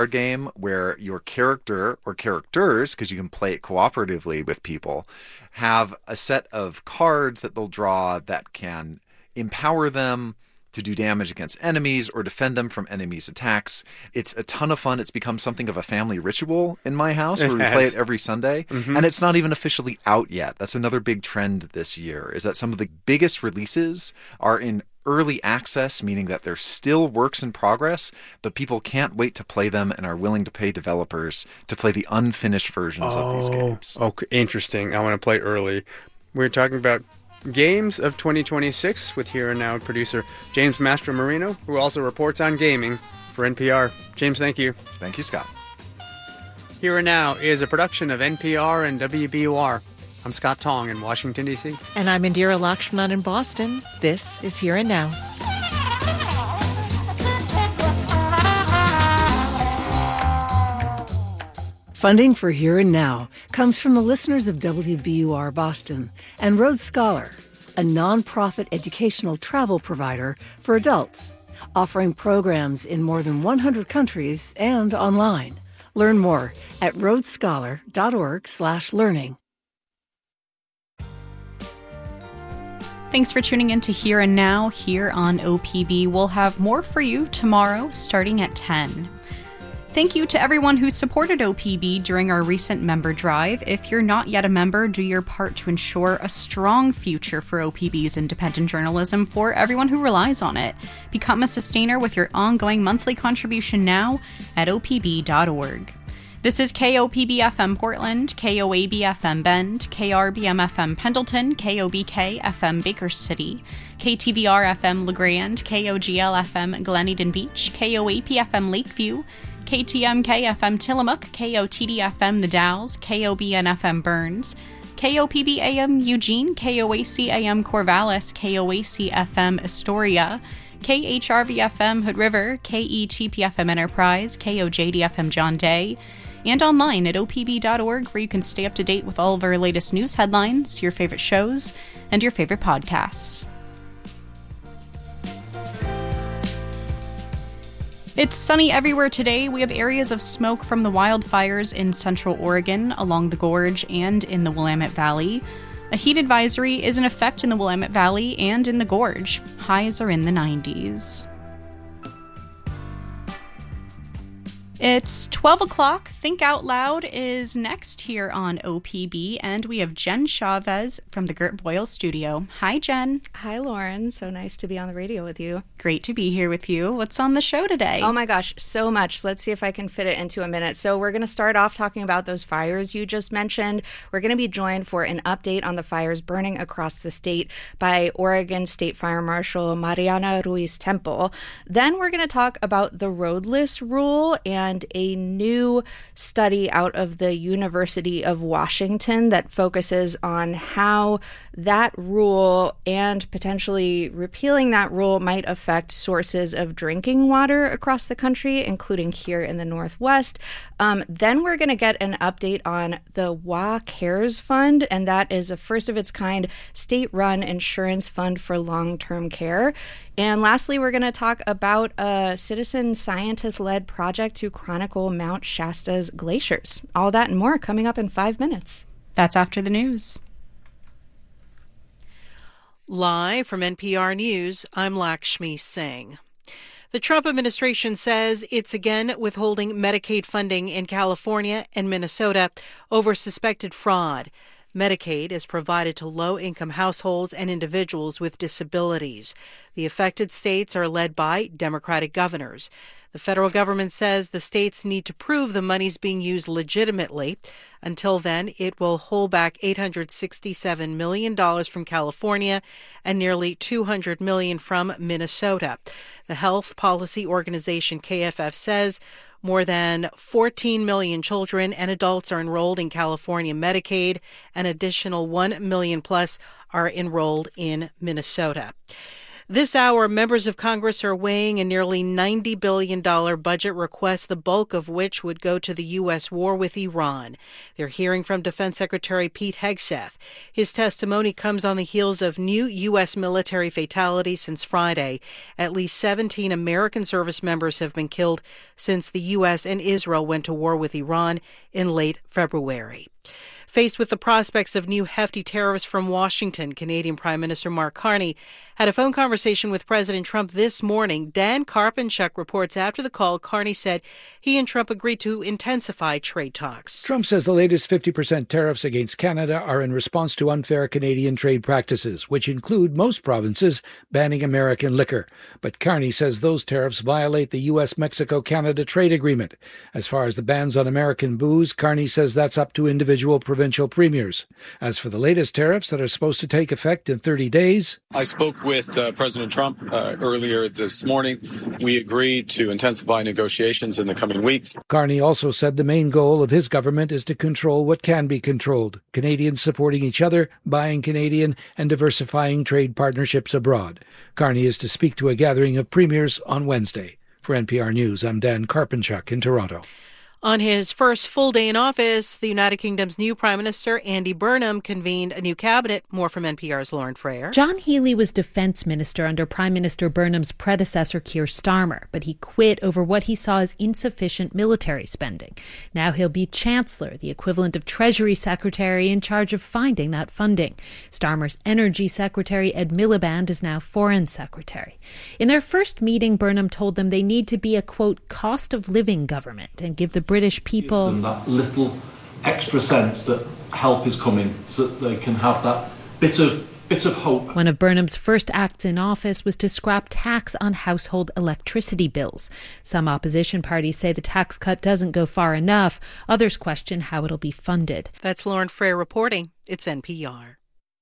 game where your character or characters, because you can play it cooperatively with people, have a set of cards that they'll draw that can empower them to do damage against enemies or defend them from enemies' attacks. It's a ton of fun. It's become something of a family ritual in my house where we play it every Sunday. Mm-hmm. And it's not even officially out yet. That's another big trend this year, is that some of the biggest releases are in early access, meaning that they're still works in progress, but people can't wait to play them and are willing to pay developers to play the unfinished versions of these games. Okay, interesting. I want to play early. We're talking about games of 2026 with Here and Now producer James Mastro Marino, who also reports on gaming for NPR. James, thank you. Thank you, Scott. Here and Now is a production of NPR and WBUR. I'm Scott Tong in Washington, D.C. And I'm Indira Lakshman in Boston. This is Here and Now. Funding for Here and Now comes from the listeners of WBUR Boston and Rhodes Scholar, a nonprofit educational travel provider for adults, offering programs in more than 100 countries and online. Learn more at rhodesscholar.org/learning. Thanks for tuning in to Here and Now here on OPB. We'll have more for you tomorrow starting at 10. Thank you to everyone who supported OPB during our recent member drive. If you're not yet a member, do your part to ensure a strong future for OPB's independent journalism for everyone who relies on it. Become a sustainer with your ongoing monthly contribution now at opb.org. This is KOPB-FM Portland, KOAB-FM Bend, KRBM-FM Pendleton, KOBK-FM Baker City, KTVR-FM LeGrand, KOGL-FM Glen Eden Beach, KOAP-FM Lakeview, KTMK-FM Tillamook, KOTD-FM The Dalles, KOBN-FM Burns, KOPB-AM Eugene, KOAC-AM Corvallis, KOAC-FM Astoria, KHRV-FM Hood River, KETP-FM Enterprise, KOJD-FM John Day, and online at opb.org, where you can stay up to date with all of our latest news headlines, your favorite shows, and your favorite podcasts. It's sunny everywhere today. We have areas of smoke from the wildfires in central Oregon, along the gorge, and in the Willamette Valley. A heat advisory is in effect in the Willamette Valley and in the gorge. Highs are in the 90s. It's 12 o'clock. Think Out Loud is next here on OPB, and we have Jen Chavez from the Gert Boyle Studio. Hi, Jen. Hi, Lauren. So nice to be on the radio with you. Great to be here with you. What's on the show today? Oh my gosh, so much. Let's see if I can fit it into a minute. So we're going to start off talking about those fires you just mentioned. We're going to be joined for an update on the fires burning across the state by Oregon State Fire Marshal Mariana Ruiz Temple. Then we're going to talk about the roadless rule and a new study out of the University of Washington that focuses on how that rule and potentially repealing that rule might affect sources of drinking water across the country, including here in the Northwest. Then we're going to get an update on the WA Cares Fund, and that is a first-of-its-kind state-run insurance fund for long-term care. And lastly, we're going to talk about a citizen scientist-led project to chronicle Mount Shasta's glaciers. All that and more coming up in 5 minutes. That's after the news. Live from NPR News, I'm Lakshmi Singh. The Trump administration says it's again withholding Medicaid funding in California and Minnesota over suspected fraud. Medicaid is provided to low-income households and individuals with disabilities. The affected states are led by Democratic governors. The federal government says the states need to prove the money's being used legitimately. Until then, it will hold back $867 million from California and nearly $200 million from Minnesota. The health policy organization KFF says more than 14 million children and adults are enrolled in California Medicaid. An additional 1 million plus are enrolled in Minnesota. This hour, members of Congress are weighing a nearly $90 billion budget request, the bulk of which would go to the U.S. war with Iran. They're hearing from Defense Secretary Pete Hegseth. His testimony comes on the heels of new U.S. military fatalities since Friday. At least 17 American service members have been killed since the U.S. and Israel went to war with Iran in late February. Faced with the prospects of new hefty tariffs from Washington, Canadian Prime Minister Mark Carney had a phone conversation with President Trump this morning. Dan Karpenchuk reports after the call, Carney said he and Trump agreed to intensify trade talks. Trump says the latest 50% tariffs against Canada are in response to unfair Canadian trade practices, which include most provinces banning American liquor. But Carney says those tariffs violate the U.S.-Mexico-Canada trade agreement. As far as the bans on American booze, Carney says that's up to individual provincial premiers. As for the latest tariffs that are supposed to take effect in 30 days... I spoke with President Trump earlier this morning. We agreed to intensify negotiations in the coming weeks. Carney also said the main goal of his government is to control what can be controlled, Canadians supporting each other, buying Canadian, and diversifying trade partnerships abroad. Carney is to speak to a gathering of premiers on Wednesday. For NPR News, I'm Dan Karpenchuk in Toronto. On his first full day in office, the United Kingdom's new Prime Minister, Andy Burnham, convened a new cabinet. More from NPR's Lauren Frayer. John Healey was defense minister under Prime Minister Burnham's predecessor, Keir Starmer, but he quit over what he saw as insufficient military spending. Now he'll be Chancellor, the equivalent of Treasury Secretary in charge of finding that funding. Starmer's Energy Secretary, Ed Miliband, is now Foreign Secretary. In their first meeting, Burnham told them they need to be a, quote, cost of living government and give the British people give them that little extra sense that help is coming, so that they can have that bit of hope. One of Burnham's first acts in office was to scrap tax on household electricity bills. Some opposition parties say the tax cut doesn't go far enough. Others question how it'll be funded. That's Lauren Frayer reporting. It's NPR.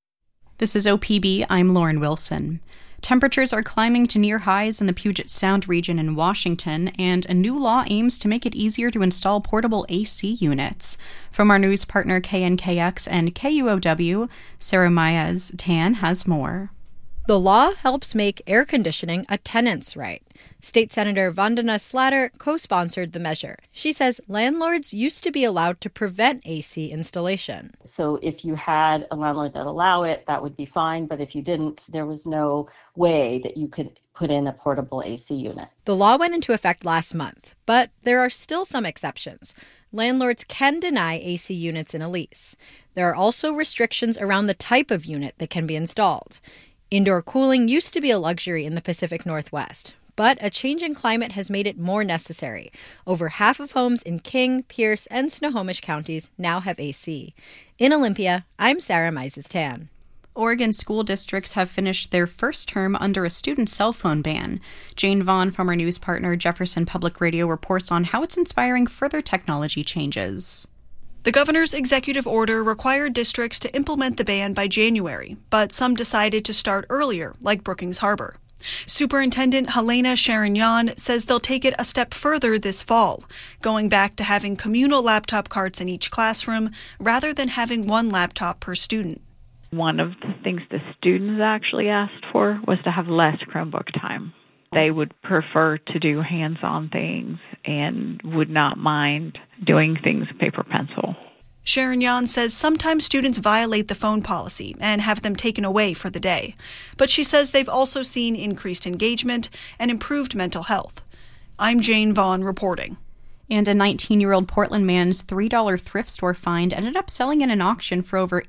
This is OPB. I'm Lauren Wilson. Temperatures are climbing to near highs in the Puget Sound region in Washington, and a new law aims to make it easier to install portable AC units. From our news partner KNKX and KUOW, Sarah Maez-Tan has more. The law helps make air conditioning a tenant's right. State Senator Vandana Slatter co-sponsored the measure. She says landlords used to be allowed to prevent AC installation. So if you had a landlord that allowed it, that would be fine. But if you didn't, there was no way that you could put in a portable AC unit. The law went into effect last month, but there are still some exceptions. Landlords can deny AC units in a lease. There are also restrictions around the type of unit that can be installed. Indoor cooling used to be a luxury in the Pacific Northwest, but a changing climate has made it more necessary. Over half of homes in King, Pierce, and Snohomish counties now have AC. In Olympia, I'm Sarah Maez-Tan. Oregon school districts have finished their first term under a student cell phone ban. Jane Vaughn from our news partner Jefferson Public Radio reports on how it's inspiring further technology changes. The governor's executive order required districts to implement the ban by January, but some decided to start earlier, like Brookings Harbor. Superintendent Helena Sharignan says they'll take it a step further this fall, going back to having communal laptop carts in each classroom rather than having one laptop per student. One of the things the students actually asked for was to have less Chromebook time. They would prefer to do hands-on things and would not mind doing things paper pencil. Sharignan says sometimes students violate the phone policy and have them taken away for the day. But she says they've also seen increased engagement and improved mental health. I'm Jane Vaughn reporting. And a 19-year-old Portland man's $3 thrift store find ended up selling in an auction for over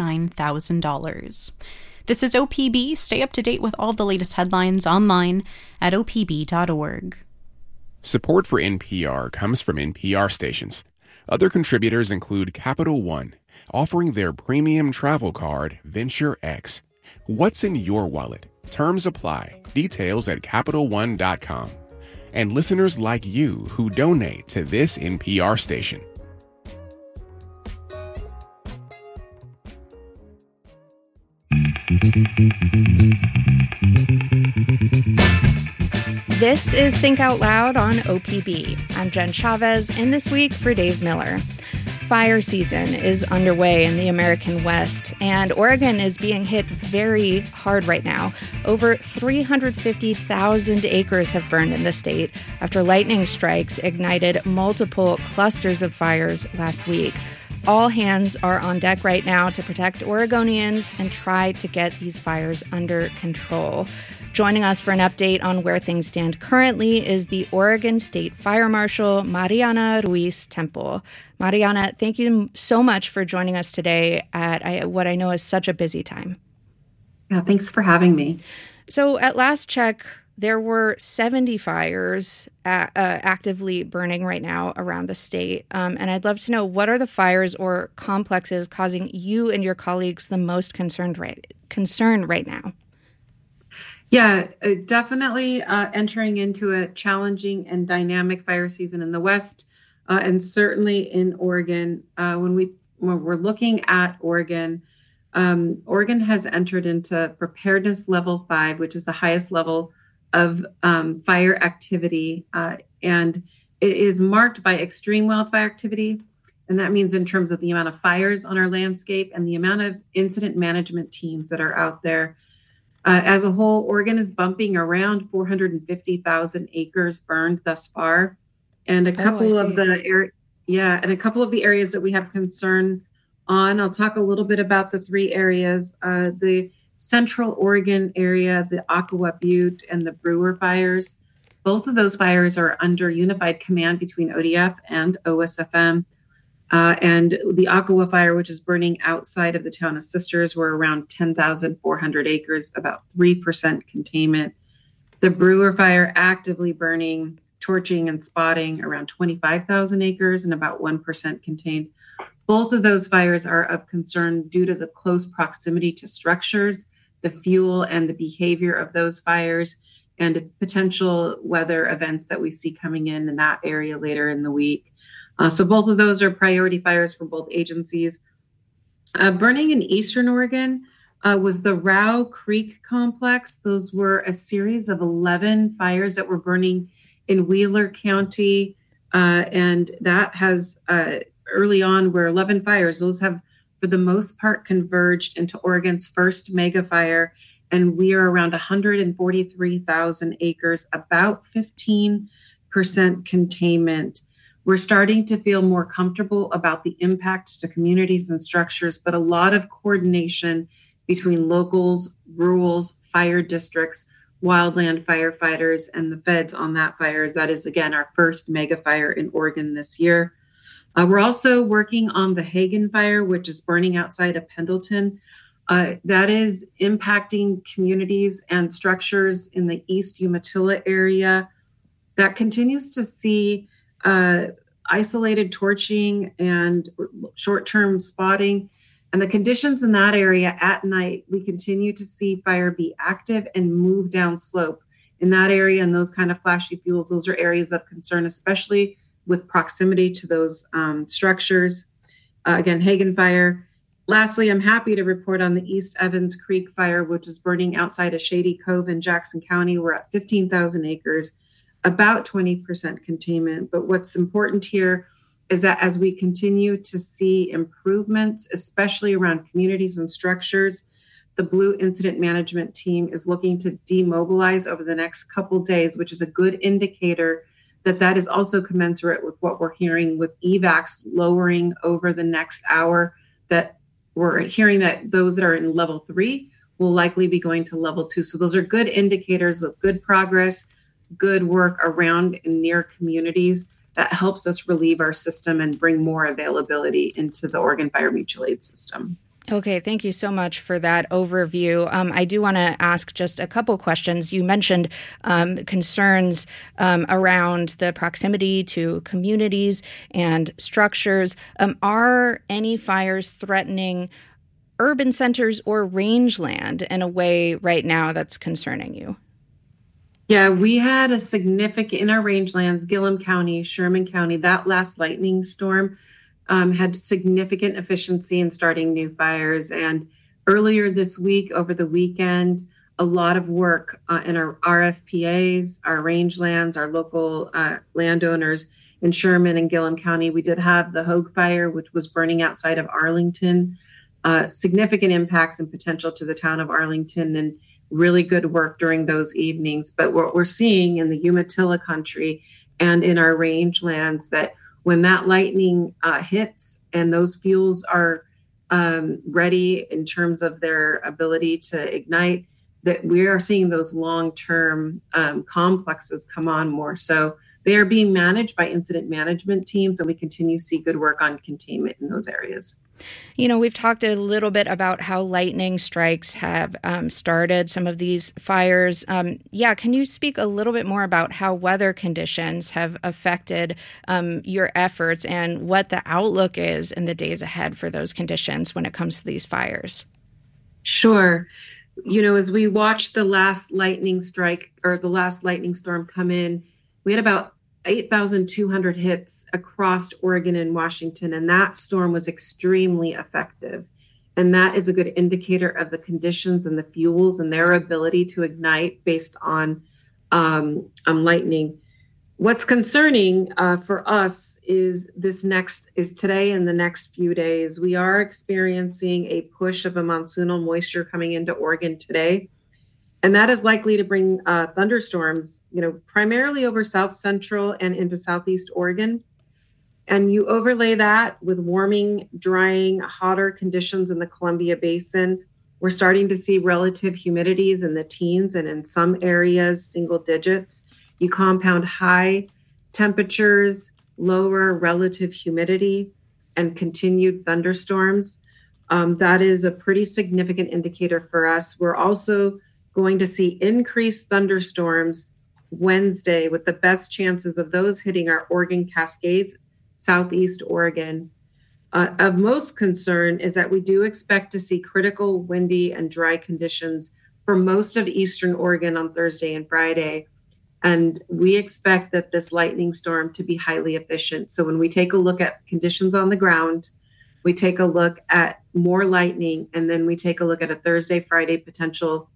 $89,000. This is OPB. Stay up to date with all the latest headlines online at opb.org. Support for NPR comes from NPR stations. Other contributors include Capital One, offering their premium travel card, Venture X. What's in your wallet? Terms apply. Details at CapitalOne.com. And listeners like you who donate to this NPR station. This is Think Out Loud on OPB. I'm Jen Chavez, and this week for Dave Miller. fire season is underway in the American West, and Oregon is being hit very hard right now. Over 350,000 acres have burned in the state after lightning strikes ignited multiple clusters of fires last week. All hands are on deck right now to protect Oregonians and try to get these fires under control. Joining us for an update on where things stand currently is the Oregon State Fire Marshal, Mariana Ruiz Temple. Mariana, thank you so much for joining us today at what I know is such a busy time. Yeah, thanks for having me. So at last check, there were 70 fires actively burning right now around the state. And I'd love to know, what are the fires or complexes causing you and your colleagues the most concern right now? Yeah, definitely entering into a challenging and dynamic fire season in the West, and certainly in Oregon. When we're looking at Oregon, Oregon has entered into preparedness level 5, which is the highest level of fire activity, and it is marked by extreme wildfire activity. And that means in terms of the amount of fires on our landscape and the amount of incident management teams that are out there. As a whole, Oregon is bumping around 450,000 acres burned thus far, and a couple of the areas that we have concern on. I'll talk a little bit about the 3 areas: the Central Oregon area, the Aqua Butte, and the Brewer fires. Both of those fires are under unified command between ODF and OSFM. And the Aqua fire, which is burning outside of the town of Sisters, we're around 10,400 acres, about 3% containment. The Brewer fire actively burning, torching, and spotting around 25,000 acres and about 1% contained. Both of those fires are of concern due to the close proximity to structures, the fuel and the behavior of those fires, and potential weather events that we see coming in that area later in the week. So both of those are priority fires for both agencies. Burning in Eastern Oregon was the Row Creek Complex. Those were a series of 11 fires that were burning in Wheeler County. And that has, early on, were 11 fires. Those have, for the most part, converged into Oregon's first mega fire. And we are around 143,000 acres, about 15% containment. We're starting to feel more comfortable about the impacts to communities and structures, but a lot of coordination between locals, rurals, fire districts, wildland firefighters, and the feds on that fire. That is, again, our first mega fire in Oregon this year. We're also working on the Hagen fire, which is burning outside of Pendleton. That is impacting communities and structures in the East Umatilla area. That continues to see isolated torching and short-term spotting. And the conditions in that area at night, we continue to see fire be active and move down slope. In that area and those kind of flashy fuels, those are areas of concern, especially with proximity to those structures. Again, Hagen fire. Lastly, I'm happy to report on the East Evans Creek fire, which is burning outside of Shady Cove in Jackson County. We're at 15,000 acres. About 20% containment. But what's important here is that as we continue to see improvements, especially around communities and structures, the Blue Incident Management Team is looking to demobilize over the next couple days, which is a good indicator that is also commensurate with what we're hearing with evacs lowering over the next hour, that we're hearing that those that are in level 3 will likely be going to level 2. So those are good indicators with good progress, good work around and near communities that helps us relieve our system and bring more availability into the Oregon Fire Mutual Aid system. Okay, thank you so much for that overview. I do want to ask just a couple questions. You mentioned concerns around the proximity to communities and structures. Are any fires threatening urban centers or rangeland in a way right now that's concerning you? Yeah, we had a significant, in our rangelands, Gillum County, Sherman County, that last lightning storm had significant efficiency in starting new fires. And earlier this week, over the weekend, a lot of work in our RFPAs, our rangelands, our local landowners in Sherman and Gillum County. We did have the Hogue Fire, which was burning outside of Arlington. Significant impacts and potential to the town of Arlington, and really good work during those evenings. But what we're seeing in the Umatilla country and in our rangelands, that when that lightning hits and those fuels are ready in terms of their ability to ignite, that we are seeing those long-term complexes come on more. So they are being managed by incident management teams, and we continue to see good work on containment in those areas. You know, we've talked a little bit about how lightning strikes have started some of these fires. Can you speak a little bit more about how weather conditions have affected your efforts and what the outlook is in the days ahead for those conditions when it comes to these fires? Sure. You know, as we watched the last lightning strike or the last lightning storm come in, we had about 8,200 hits across Oregon and Washington, and that storm was extremely effective. And that is a good indicator of the conditions and the fuels and their ability to ignite based on lightning. What's concerning for us is today and the next few days. We are experiencing a push of a monsoonal moisture coming into Oregon today. And that is likely to bring thunderstorms, primarily over south central and into southeast Oregon. And you overlay that with warming, drying, hotter conditions in the Columbia Basin. We're starting to see relative humidities in the teens and in some areas, single digits. You compound high temperatures, lower relative humidity, and continued thunderstorms. That is a pretty significant indicator for us. We're also going to see increased thunderstorms Wednesday, with the best chances of those hitting our Oregon Cascades, southeast Oregon. Of most concern is that we do expect to see critical windy and dry conditions for most of eastern Oregon on Thursday and Friday. And we expect that this lightning storm to be highly efficient. So when we take a look at conditions on the ground, we take a look at more lightning, and then we take a look at a Thursday, Friday potential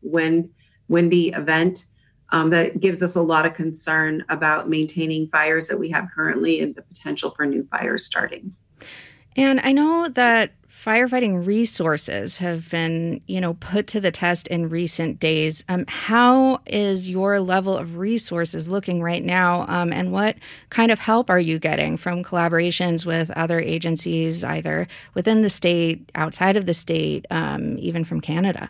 windy event. That gives us a lot of concern about maintaining fires that we have currently and the potential for new fires starting. And I know that firefighting resources have been, put to the test in recent days. How is your level of resources looking right now? And what kind of help are you getting from collaborations with other agencies, either within the state, outside of the state, even from Canada?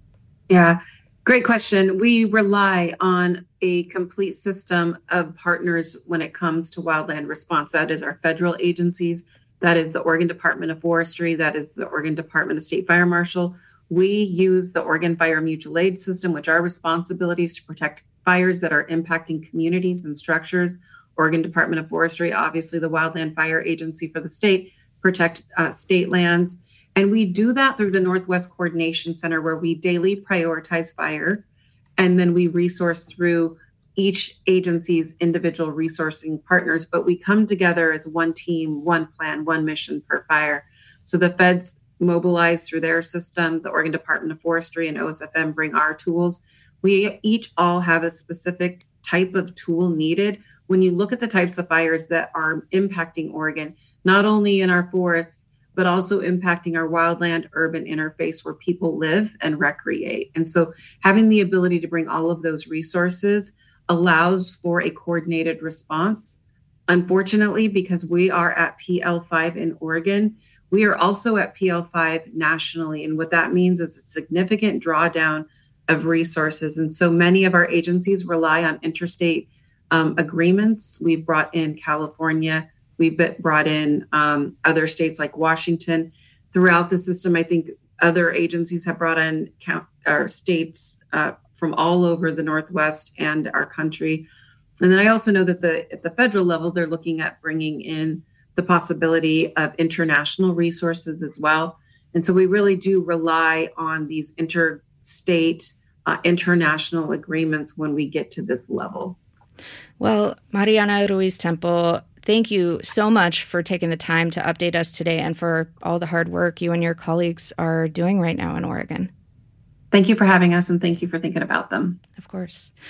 Yeah, great question. We rely on a complete system of partners when it comes to wildland response. That is our federal agencies. That is the Oregon Department of Forestry. That is the Oregon Department of State Fire Marshal. We use the Oregon Fire Mutual Aid System, which our responsibility is to protect fires that are impacting communities and structures. Oregon Department of Forestry, obviously the Wildland Fire Agency for the state, protect state lands. And we do that through the Northwest Coordination Center, where we daily prioritize fire. And then we resource through each agency's individual resourcing partners, but we come together as one team, one plan, one mission per fire. So the feds mobilize through their system, the Oregon Department of Forestry and OSFM bring our tools. We each all have a specific type of tool needed. When you look at the types of fires that are impacting Oregon, not only in our forests, but also impacting our wildland urban interface where people live and recreate. And so having the ability to bring all of those resources allows for a coordinated response. Unfortunately, because we are at PL5 in Oregon, we are also at PL5 nationally. And what that means is a significant drawdown of resources. And so many of our agencies rely on interstate agreements. We've brought in California. We've brought in other states like Washington. Throughout the system, I think other agencies have brought in our states from all over the Northwest and our country. And then I also know that at the federal level, they're looking at bringing in the possibility of international resources as well. And so we really do rely on these interstate, international agreements when we get to this level. Well, Mariana Ruiz Temple, thank you so much for taking the time to update us today and for all the hard work you and your colleagues are doing right now in Oregon. Thank you for having us, and thank you for thinking about them. Of course.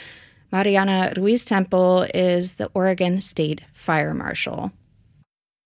Mariana Ruiz Temple is the Oregon State Fire Marshal.